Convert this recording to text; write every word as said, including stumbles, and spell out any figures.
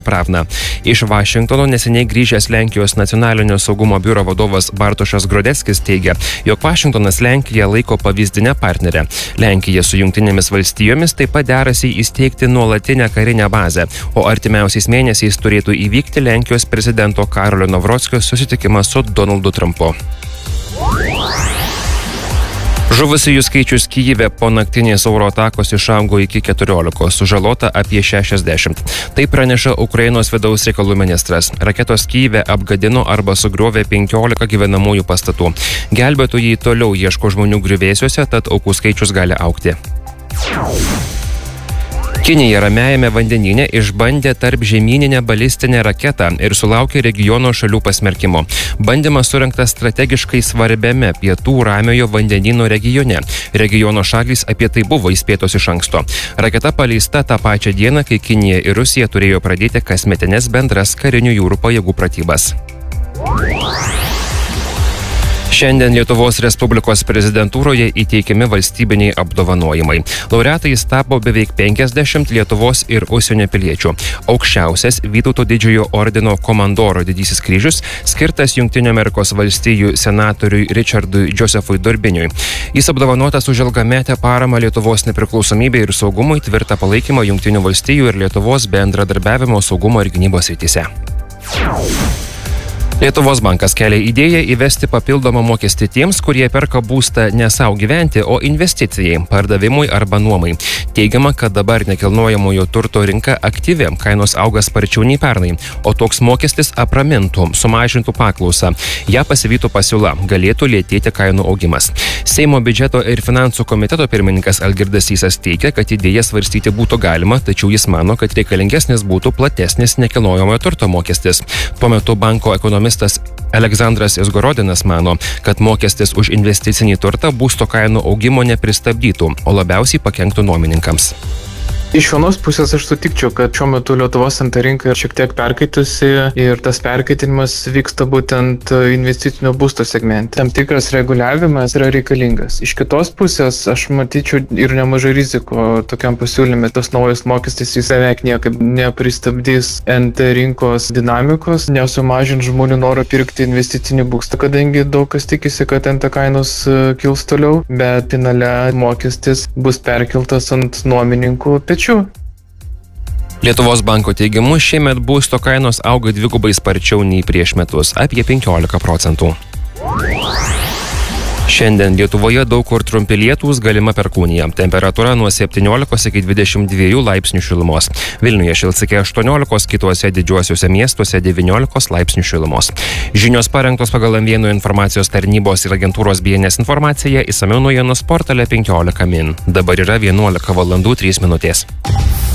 Pravna. Iš Vašingtono neseniai grįžęs Lenkijos nacionalinio saugumo biuro vadovas Bartošas Grodeckis teigia, jog Vašingtonas Lenkiją laiko pavyzdinę partnerę. Lenkija su Jungtinėmis valstijomis taip pat derasi įsteigti nuolatinę karinę bazę, o artimiausiais mėnesiais turėtų įvykti Lenkijos prezidento Karolio Nawrockio susitikimas su Donaldu Trumpu. Žuvusiųjų skaičius Kyjive po naktinės oro atakos išaugo iki keturiolikos, sužalota apie šešiasdešimt. Tai praneša Ukrainos vidaus reikalų ministras. Raketos Kyjive apgadino arba sugriovė penkiolika gyvenamųjų pastatų. Gelbėtojai toliau ieško žmonių griuvėsiuose, tad aukų skaičius gali augti. Kinija Ramiajame vandenyne išbandė tarp žemyninę balistinę raketą ir sulaukė regiono šalių pasmerkimo. Bandymas surengtas strategiškai svarbiame pietų Ramiojo vandenyno regione. Regiono šalys apie tai buvo įspėtos iš anksto. Raketa paleista tą pačią dieną, kai Kinija ir Rusija turėjo pradėti kasmetines bendras karinių jūrų pajėgų pratybas. Šiandien Lietuvos Respublikos prezidentūroje įteikiami valstybiniai apdovanojimai. Laureatais tapo beveik penkiasdešimt Lietuvos ir užsienio piliečių. Aukščiausias Vytauto didžiojo ordino komandoro didysis kryžius skirtas Jungtinių Amerikos valstijų senatoriui Richardui Josephui Durbiniui. Jis apdovanotas už ilgametę paramą Lietuvos nepriklausomybei ir saugumui, tvirtą palaikymą Jungtinių valstijų ir Lietuvos bendradarbiavimo saugumo ir gynybos srityse. Lietuvos bankas kelia idėją įvesti papildomą mokestį tiems, kurie perka būstą ne savo gyventi, o investicijai, pardavimui arba nuomai. Teigiama, kad dabar nekilnojamojo turto rinka aktyvi, kainos auga sparčiau nei pernai, o toks mokestis apramintų, sumažintų paklausą. Ja pasivytų pasiūla, galėtų lėtėti kainų augimas. Seimo biudžeto ir finansų komiteto pirmininkas Algirdas Sysas teigia, kad idėją svarstyti būtų galima, tačiau jis mano, kad reikalingesnis būtų platesnis nekilnojamojo turto mokestis. Tuo metu banko ekonomistas Aleksandras Izgorodinas mano, kad mokestis už investicinį turtą būsto kainų augimo nepristabdytų, o labiausiai pakenktų nuomininkams. Iš vienos pusės aš sutikčiau, kad šiuo metu Lietuvos anta rinka šiek tiek perkaitusi ir tas perkaitinimas vyksta būtent investicinio būsto segmente. Tam tikras reguliavimas yra reikalingas. Iš kitos pusės aš matyčiau ir nemažai riziko tokiam pasiūlyme. Tas naujas mokestis jis beveik niekaip nepristabdys nt rinkos dinamikos, nesumažins žmonių norą pirkti investicinį būstą, kadangi daug kas tikisi, kad nt kainos kils toliau, bet finale mokestis bus perkeltas ant nuomininkų pečių. Lietuvos banko teigimu, šiemet būsto kainos auga dvigubai sparčiau nei prieš metus, apie penkiolika procentų. Šiandien Lietuvoje daug kur trumpi lietūs, galima perkūnija. Temperatūra nuo septyniolikos iki dvidešimt dviejų laipsnių šilumos. Vilniuje šils iki aštuoniolikos, kituose didžiuosiuose miestuose devyniolikos laipsnių šilumos. Žinios parengtos pagal M vieno informacijos tarnybos ir agentūros B N S informaciją, išsamiau naujienos portale penkiolika min. Dabar yra vienuolika valandų trys minutės.